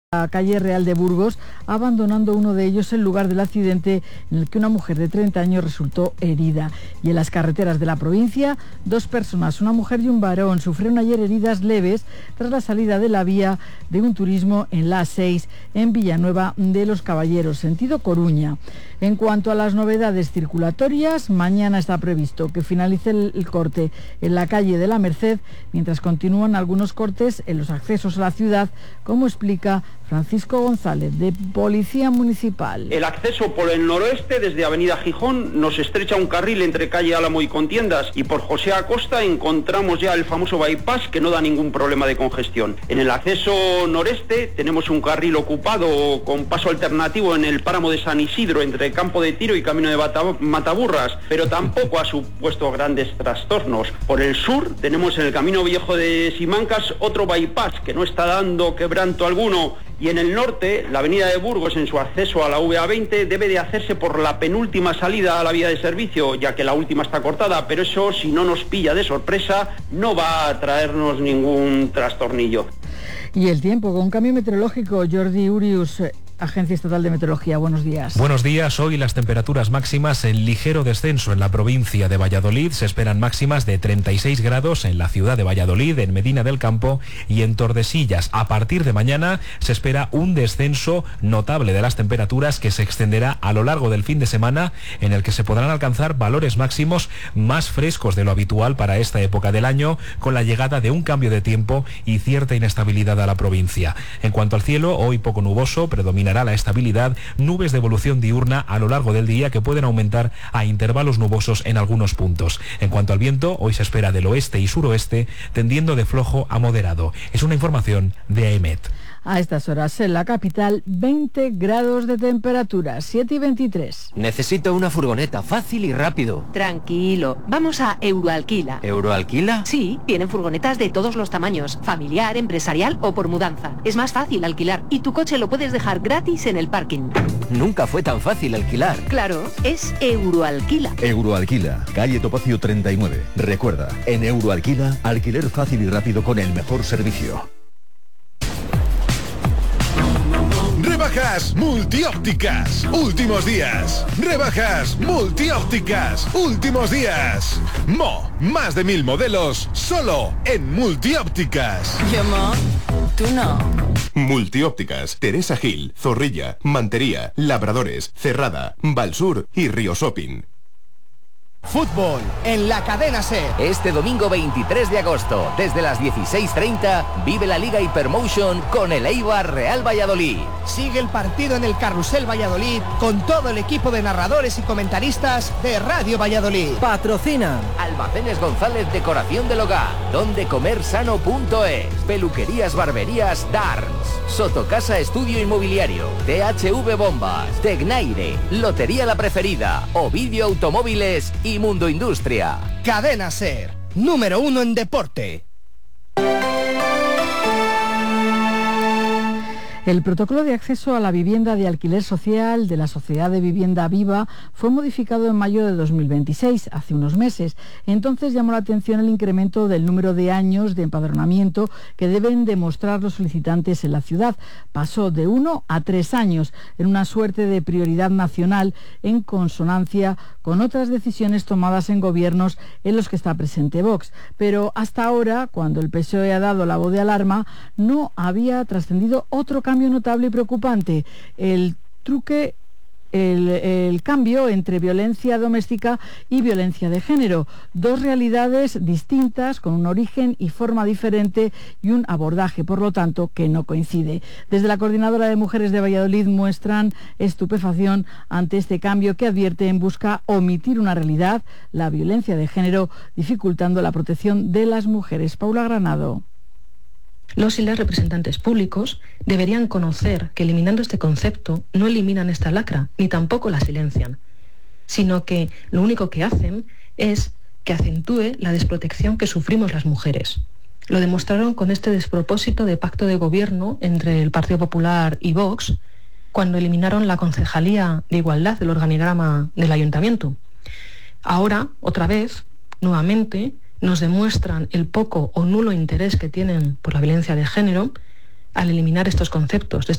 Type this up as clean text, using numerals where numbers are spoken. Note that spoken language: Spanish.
la calle Real de Burgos, abandonando uno de ellos el lugar del accidente en el que una mujer de 30 años resultó herida. Y en las carreteras de la provincia, 2 personas, una mujer y un varón, sufrieron ayer heridas leves tras la salida de la vía de un turismo en la A6 en Villanueva de los Caballeros, sentido Coruña. En cuanto a las novedades circulatorias, mañana está previsto que finalice el corte en la calle de la Merced, mientras continúan algunos cortes en los accesos a la ciudad, como explica Francisco González, de Policía Municipal. El acceso por el noroeste, desde Avenida Gijón, nos estrecha un carril entre calle Álamo y Contiendas, y por José Acosta encontramos ya el famoso bypass, que no da ningún problema de congestión. En el acceso noreste tenemos un carril ocupado con paso alternativo en el páramo de San Isidro, entre Campo de Tiro y Camino de Mataburras, pero tampoco ha supuesto grandes trastornos. Por el sur tenemos en el Camino Viejo de Simancas otro bypass que no está dando quebranto alguno. Y en el norte, la avenida de Burgos, en su acceso a la VA20, debe de hacerse por la penúltima salida a la vía de servicio, ya que la última está cortada, pero eso, si no nos pilla de sorpresa, no va a traernos ningún trastornillo. Y el tiempo, con cambio meteorológico, Jordi Urius, Agencia Estatal de Meteorología, buenos días. Buenos días. Hoy las temperaturas máximas en ligero descenso en la provincia de Valladolid. Se esperan máximas de 36 grados en la ciudad de Valladolid, en Medina del Campo y en Tordesillas. A partir de mañana se espera un descenso notable de las temperaturas que se extenderá a lo largo del fin de semana, en el que se podrán alcanzar valores máximos más frescos de lo habitual para esta época del año, con la llegada de un cambio de tiempo y cierta inestabilidad a la provincia. En cuanto al cielo, hoy poco nuboso, predominará la estabilidad, nubes de evolución diurna a lo largo del día que pueden aumentar a intervalos nubosos en algunos puntos. En cuanto al viento, hoy se espera del oeste y suroeste, tendiendo de flojo a moderado. Es una información de AEMET. A estas horas en la capital, 20 grados de temperatura, 7 y 23. Necesito una furgoneta fácil y rápido. Tranquilo, vamos a Euroalquila. ¿Euroalquila? Sí, tienen furgonetas de todos los tamaños, familiar, empresarial o por mudanza. Es más fácil alquilar y tu coche lo puedes dejar gratis en el parking. Nunca fue tan fácil alquilar. Claro, es Euroalquila. Euroalquila, calle Topacio 39. Recuerda, en Euroalquila, alquiler fácil y rápido con el mejor servicio. Rebajas multiópticas, últimos días. Rebajas multiópticas, últimos días. Más de 1000 modelos, solo en multiópticas. Yo, tú no. Multiópticas, Teresa Gil, Zorrilla, Mantería, Labradores, Cerrada, Valsur y Río Shopping. Fútbol en la cadena SER. Este domingo 23 de agosto, desde las 16:30, vive la Liga Hypermotion con el Eibar Real Valladolid. Sigue el partido en el Carrusel Valladolid con todo el equipo de narradores y comentaristas de Radio Valladolid. Patrocina Almacenes González Decoración del Hogar, dondecomersano.es, Peluquerías Barberías Darns, Sotocasa Estudio Inmobiliario, THV Bombas, Tecnaire, Lotería La Preferida, Ovidio Automóviles y Mundo Industria. Cadena SER, número 1 en deporte. El protocolo de acceso a la vivienda de alquiler social de la Sociedad de Vivienda Viva fue modificado en mayo de 2026, hace unos meses. Entonces llamó la atención el incremento del número de años de empadronamiento que deben demostrar los solicitantes en la ciudad. Pasó de 1 a 3 años, en una suerte de prioridad nacional, en consonancia con otras decisiones tomadas en gobiernos en los que está presente Vox. Pero hasta ahora, cuando el PSOE ha dado la voz de alarma, no había trascendido otro cambio notable y preocupante: el cambio entre violencia doméstica y violencia de género, 2 realidades distintas con un origen y forma diferente y un abordaje, por lo tanto, que no coincide. Desde la Coordinadora de Mujeres de Valladolid muestran estupefacción ante este cambio que advierten busca omitir una realidad, la violencia de género, dificultando la protección de las mujeres. Paula Granado. Los y las representantes públicos deberían conocer que eliminando este concepto no eliminan esta lacra, ni tampoco la silencian, sino que lo único que hacen es que acentúe la desprotección que sufrimos las mujeres. Lo demostraron con este despropósito de pacto de gobierno entre el Partido Popular y Vox, cuando eliminaron la Concejalía de Igualdad del organigrama del Ayuntamiento. Ahora, otra vez, nuevamente, nos demuestran el poco o nulo interés que tienen por la violencia de género al eliminar estos conceptos.